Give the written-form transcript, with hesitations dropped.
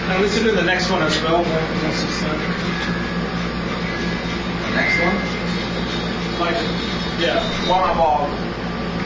And listen to the next one as well. The next one? Like, yeah, one above.